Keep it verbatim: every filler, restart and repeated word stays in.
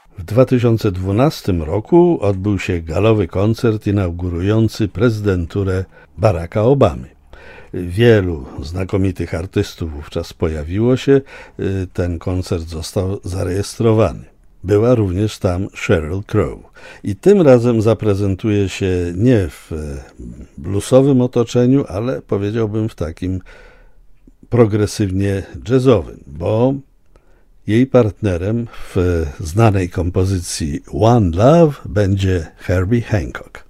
W dwa tysiące dwunastym roku odbył się galowy koncert inaugurujący prezydenturę Baracka Obamy. Wielu znakomitych artystów wówczas pojawiło się, ten koncert został zarejestrowany. Była również tam Sheryl Crow. I tym razem zaprezentuje się nie w bluesowym otoczeniu, ale powiedziałbym w takim progresywnie jazzowym, bo jej partnerem w znanej kompozycji One Love będzie Herbie Hancock.